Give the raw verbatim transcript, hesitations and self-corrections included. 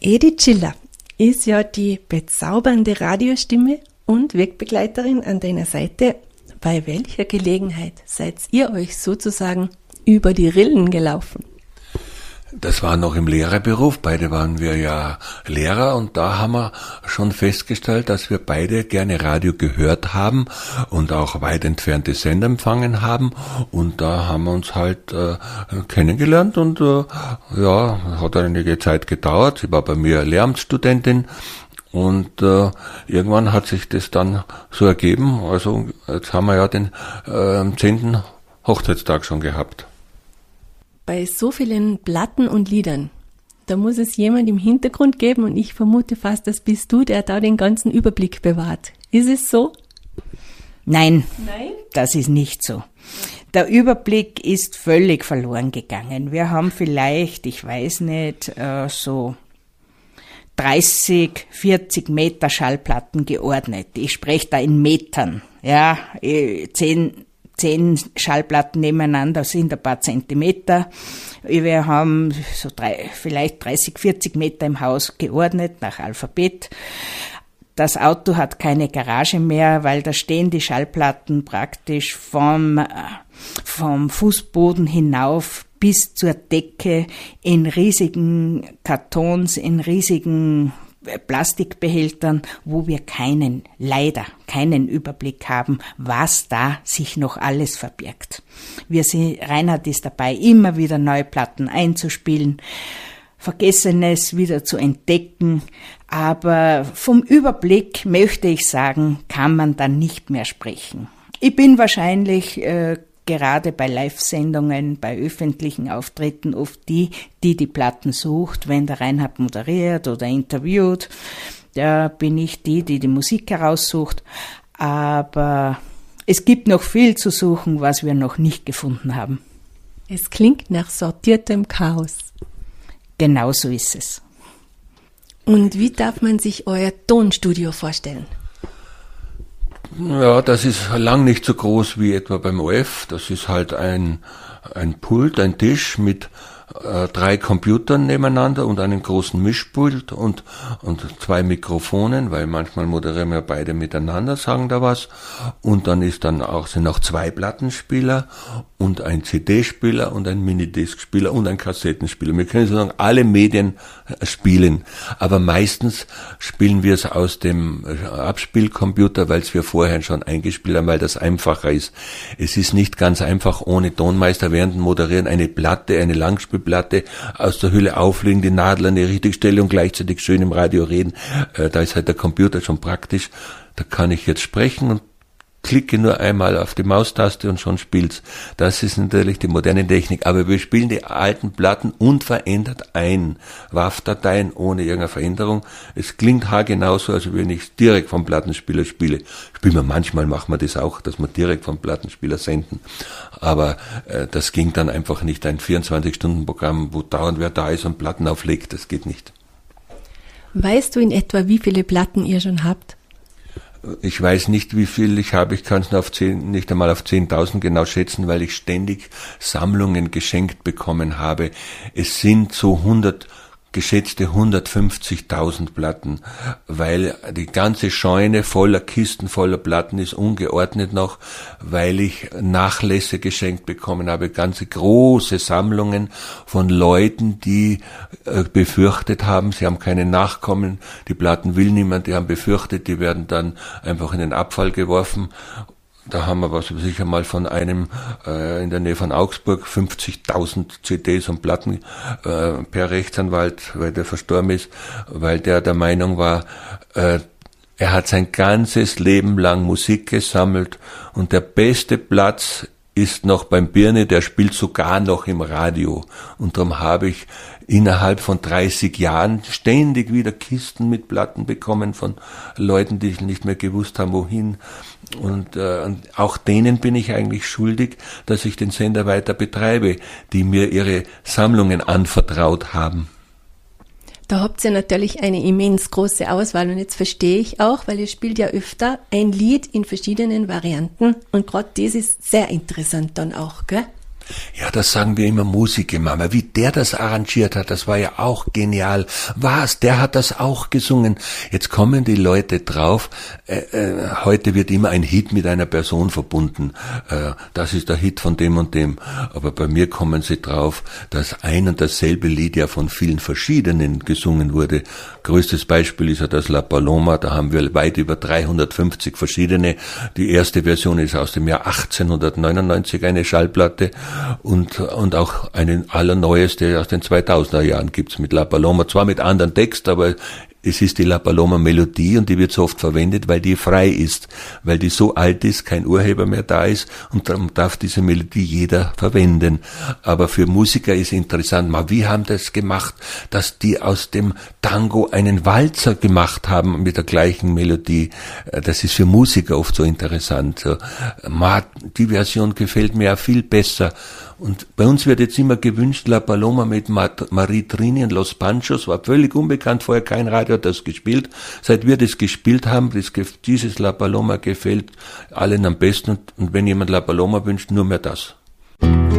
Edith Schiller ist ja die bezaubernde Radiostimme und Wegbegleiterin an deiner Seite. Bei welcher Gelegenheit seid ihr euch sozusagen über die Rillen gelaufen? Das war noch im Lehrerberuf, beide waren wir ja Lehrer und da haben wir schon festgestellt, dass wir beide gerne Radio gehört haben und auch weit entfernte Sender empfangen haben und da haben wir uns halt äh, kennengelernt und äh, ja, hat einige Zeit gedauert. Sie war bei mir Lehramtsstudentin und äh, irgendwann hat sich das dann so ergeben, also jetzt haben wir ja den äh, zehnten Hochzeitstag schon gehabt. Bei so vielen Platten und Liedern, da muss es jemand im Hintergrund geben und ich vermute fast, das bist du, der da den ganzen Überblick bewahrt. Ist es so? Nein, Nein? Das ist nicht so. Der Überblick ist völlig verloren gegangen. Wir haben vielleicht, ich weiß nicht, so dreißig, vierzig Meter Schallplatten geordnet. Ich spreche da in Metern, ja, zehn Zehn Schallplatten nebeneinander sind ein paar Zentimeter. Wir haben so drei, vielleicht dreißig, vierzig Meter im Haus geordnet nach Alphabet. Das Auto hat keine Garage mehr, weil da stehen die Schallplatten praktisch vom, vom Fußboden hinauf bis zur Decke in riesigen Kartons, in riesigen Plastikbehältern, wo wir keinen, leider keinen Überblick haben, was da sich noch alles verbirgt. Wir sind, Reinhard ist dabei, immer wieder neue Platten einzuspielen, Vergessenes wieder zu entdecken, aber vom Überblick, möchte ich sagen, kann man dann nicht mehr sprechen. Ich bin wahrscheinlich äh, gerade bei Live-Sendungen, bei öffentlichen Auftritten oft die, die die Platten sucht, wenn der Reinhard moderiert oder interviewt. Da bin ich die, die die Musik heraussucht. Aber es gibt noch viel zu suchen, was wir noch nicht gefunden haben. Es klingt nach sortiertem Chaos. Genau so ist es. Und wie darf man sich euer Tonstudio vorstellen? Ja, das ist lang nicht so groß wie etwa beim O F. Das ist halt ein, ein Pult, ein Tisch mit äh, drei Computern nebeneinander und einem großen Mischpult und, und zwei Mikrofonen, weil manchmal moderieren wir beide miteinander, sagen da was. Und dann ist dann auch, sind noch zwei Plattenspieler und ein C D-Spieler und ein Minidisc-Spieler und ein Kassettenspieler. Wir können sozusagen alle Medien spielen, aber meistens spielen wir es aus dem Abspielcomputer, weil es wir vorher schon eingespielt haben, weil das einfacher ist. Es ist nicht ganz einfach, ohne Tonmeister während dem Moderieren eine Platte, eine Langspielplatte aus der Hülle auflegen, die Nadel an die richtige Stelle und gleichzeitig schön im Radio reden. Da ist halt der Computer schon praktisch. Da kann ich jetzt sprechen und klicke nur einmal auf die Maustaste und schon spielt's. Das ist natürlich die moderne Technik, aber wir spielen die alten Platten unverändert ein. W A V-Dateien ohne irgendeine Veränderung. Es klingt haargenau so, als wenn ich direkt vom Plattenspieler spiele. Spielen wir manchmal, machen wir das auch, dass wir direkt vom Plattenspieler senden. Aber äh, das ging dann einfach nicht. Ein vierundzwanzig-Stunden-Programm, wo dauernd wer da ist und Platten auflegt, das geht nicht. Weißt du in etwa, wie viele Platten ihr schon habt? Ich weiß nicht, wie viel ich habe. Ich kann es auf zehn, nicht einmal auf zehntausend genau schätzen, weil ich ständig Sammlungen geschenkt bekommen habe. Es sind so hundert, geschätzte hundertfünfzigtausend Platten, weil die ganze Scheune voller Kisten, voller Platten ist ungeordnet noch, weil ich Nachlässe geschenkt bekommen habe, ganze große Sammlungen von Leuten, die äh, befürchtet haben, sie haben keine Nachkommen, die Platten will niemand, die haben befürchtet, die werden dann einfach in den Abfall geworfen. Da haben wir was sicher mal von einem äh, in der Nähe von Augsburg fünfzigtausend C Ds und Platten äh, per Rechtsanwalt, weil der verstorben ist, weil der der Meinung war, äh, er hat sein ganzes Leben lang Musik gesammelt und der beste Platz ist noch beim Birne, der spielt sogar noch im Radio. Und darum habe ich innerhalb von dreißig Jahren ständig wieder Kisten mit Platten bekommen von Leuten, die nicht mehr gewusst haben, wohin. Und, äh, und auch denen bin ich eigentlich schuldig, dass ich den Sender weiter betreibe, die mir ihre Sammlungen anvertraut haben. Da habt ihr natürlich eine immens große Auswahl und jetzt verstehe ich auch, weil ihr spielt ja öfter ein Lied in verschiedenen Varianten und gerade das ist sehr interessant dann auch, gell? Ja, das sagen wir immer Musiker-Mama. Wie der das arrangiert hat, das war ja auch genial. Was? Der hat das auch gesungen. Jetzt kommen die Leute drauf, äh, äh, heute wird immer ein Hit mit einer Person verbunden. Äh, das ist der Hit von dem und dem. Aber bei mir kommen sie drauf, dass ein und dasselbe Lied ja von vielen verschiedenen gesungen wurde. Größtes Beispiel ist ja das La Paloma, da haben wir weit über dreihundertfünfzig verschiedene. Die erste Version ist aus dem Jahr achtzehnhundertneunundneunzig, eine Schallplatte. Und, und auch eine allerneueste aus den zweitausender Jahren gibt's mit La Paloma, zwar mit anderen Text, aber es ist die La Paloma Melodie und die wird so oft verwendet, weil die frei ist, weil die so alt ist, kein Urheber mehr da ist und darum darf diese Melodie jeder verwenden. Aber für Musiker ist interessant, mal wie haben das gemacht, dass die aus dem Tango einen Walzer gemacht haben mit der gleichen Melodie. Das ist für Musiker oft so interessant. Die Version gefällt mir ja viel besser. Und bei uns wird jetzt immer gewünscht, La Paloma mit Marie Trini und Los Panchos, war völlig unbekannt, vorher kein Radio hat das gespielt. Seit wir das gespielt haben, das, dieses La Paloma gefällt allen am besten und, und wenn jemand La Paloma wünscht, nur mehr das.